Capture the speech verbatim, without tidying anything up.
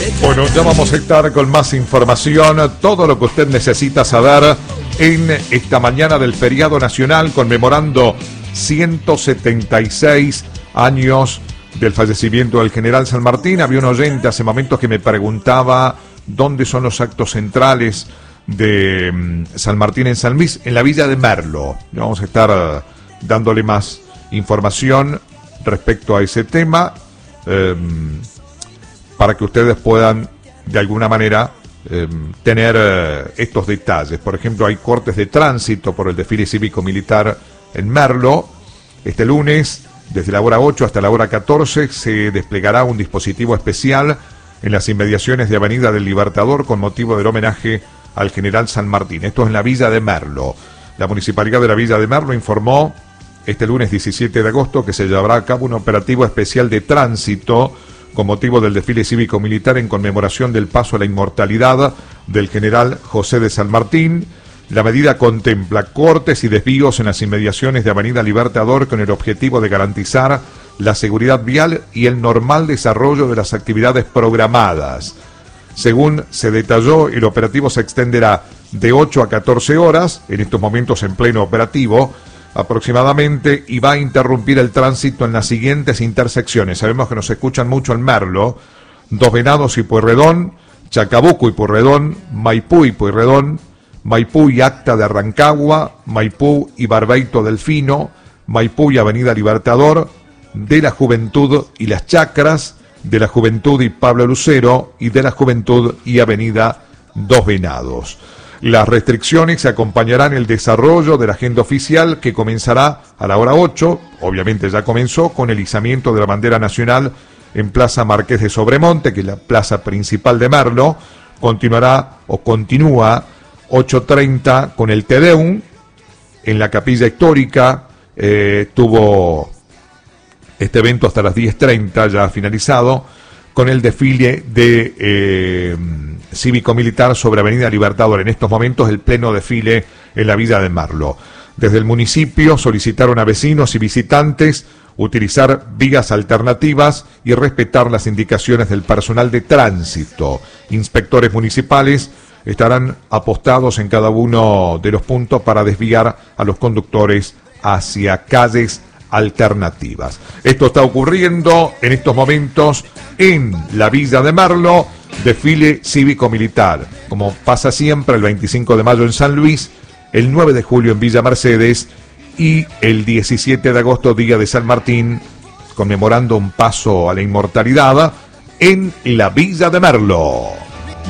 Bueno, ya vamos a estar con más información, todo lo que usted necesita saber en esta mañana del feriado nacional, conmemorando ciento setenta y seis años del fallecimiento del general San Martín. Había un oyente hace momentos que me preguntaba dónde son los actos centrales de um, San Martín en San Luis, en la villa de Merlo. Vamos a estar uh, dándole más información respecto a ese tema, um, para que ustedes puedan de alguna manera eh, tener eh, estos detalles. Por ejemplo, hay cortes de tránsito por el desfile cívico-militar en Merlo. Este lunes, desde la hora ocho hasta la hora catorce, se desplegará un dispositivo especial en las inmediaciones de Avenida del Libertador con motivo del homenaje al general San Martín. Esto es en la villa de Merlo. La Municipalidad de la villa de Merlo informó este lunes diecisiete de agosto que se llevará a cabo un operativo especial de tránsito con motivo del desfile cívico-militar en conmemoración del paso a la inmortalidad del general José de San Martín. La medida contempla cortes y desvíos en las inmediaciones de Avenida Libertador con el objetivo de garantizar la seguridad vial y el normal desarrollo de las actividades programadas. Según se detalló, el operativo se extenderá de ocho a catorce horas, en estos momentos en pleno operativo, aproximadamente, y va a interrumpir el tránsito en las siguientes intersecciones. Sabemos que nos escuchan mucho en Merlo: Dos Venados y Pueyrredón, Chacabuco y Pueyrredón, Maipú y Pueyrredón, Maipú y Acta de Arrancagua, Maipú y Barbeito Delfino, Maipú y Avenida Libertador, de la Juventud y Las Chacras, de la Juventud y Pablo Lucero, y de la Juventud y Avenida Dos Venados. Las restricciones acompañarán el desarrollo de la agenda oficial, que comenzará a la hora ocho, obviamente ya comenzó, con el izamiento de la bandera nacional en Plaza Marqués de Sobremonte, que es la plaza principal de Merlo. Continuará o continúa ocho treinta con el Te Deum en la capilla histórica. Eh, tuvo este evento hasta las diez treinta, ya finalizado, con el desfile de eh, cívico-militar sobre Avenida Libertador. En estos momentos el pleno desfile en la villa de Merlo. Desde el municipio solicitaron a vecinos y visitantes utilizar vías alternativas y respetar las indicaciones del personal de tránsito. Inspectores municipales estarán apostados en cada uno de los puntos para desviar a los conductores hacia calles alternativas. Esto está ocurriendo en estos momentos en la villa de Merlo, desfile cívico-militar, como pasa siempre, el veinticinco de mayo en San Luis, el nueve de julio en Villa Mercedes y el diecisiete de agosto, día de San Martín, conmemorando un paso a la inmortalidad en la villa de Merlo.